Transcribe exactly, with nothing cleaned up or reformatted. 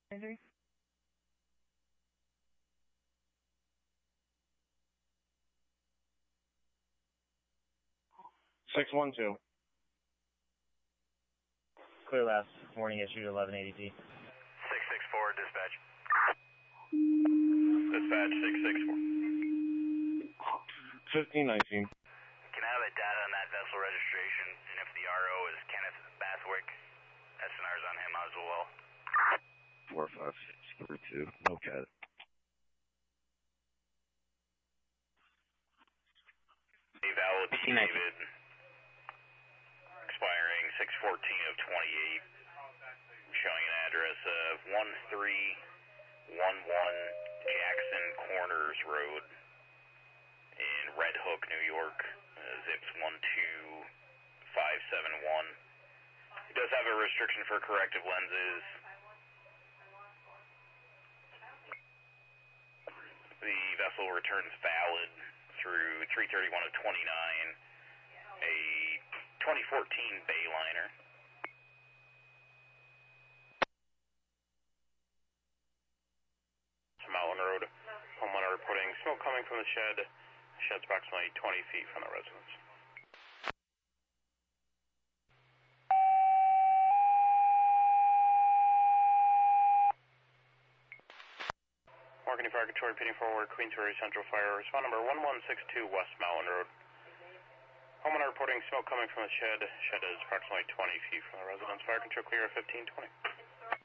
Injury? six one two. Clear last warning issued eleven eighty P. six six four, dispatch. Dispatch six six four. fifteen nineteen. Can I have a data on that vessel registration, and if the R O is Kenneth Bathwick, S N R's on him as well. four five six three two. Okay. Valid David, expiring six fourteen of twenty-eight, showing an address of one three one one Jackson Corners Road in Red Hook, New York, uh, zips one two five seven one. It does have a restriction for corrective lenses. The vessel returns valid through three thirty-one of twenty-nine, a twenty fourteen Bayliner. Mountain Road, homeowner reporting smoke coming from the shed. Shed's approximately twenty feet from the residence. Marketing Fire Control repeating forward, Queensbury Central Fire. Respond number one one six two West Mountain Road. Homeowner reporting smoke coming from the shed. Shed is approximately twenty feet from the residence. Fire Control clear at fifteen twenty.